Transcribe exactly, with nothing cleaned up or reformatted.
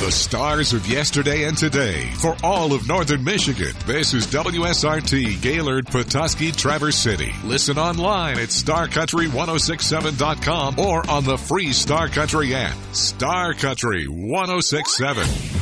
The stars of yesterday and today for all of Northern Michigan. This is W S R T, Gaylord, Petoskey, Traverse City. Listen online at star country ten sixty-seven dot com or on the free Star Country app. Star Country ten sixty-seven.